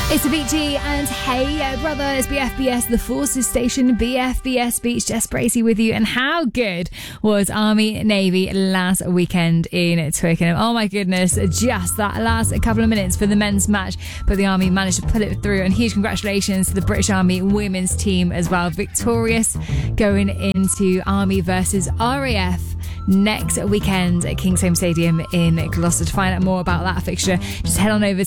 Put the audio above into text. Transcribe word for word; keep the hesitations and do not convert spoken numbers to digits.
It's Avicii and Hey Brother. It's B F B S, the Forces Station, B F B S Beach. Jess Bracey with you. And how good was Army Navy last weekend in Twickenham? Oh my goodness, just that last couple of minutes for the men's match, but the Army managed to pull it through. And huge congratulations to the British Army women's team as well, victorious going into Army versus R A F next weekend at Kingsholm Stadium in Gloucester. To find out more about that fixture, just head on over